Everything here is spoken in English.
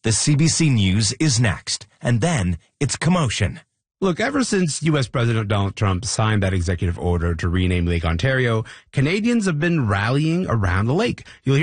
The CBC News is next, and then it's commotion. Look, ever since U.S. President Donald Trump signed that executive order to rename Lake Ontario, Canadians have been rallying around the lake. You'll hear